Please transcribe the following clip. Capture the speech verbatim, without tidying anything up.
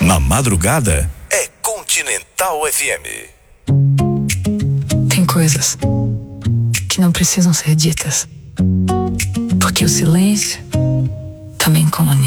Na madrugada é Continental F M. Tem coisas que não precisam ser ditas, porque o silêncio também comunica.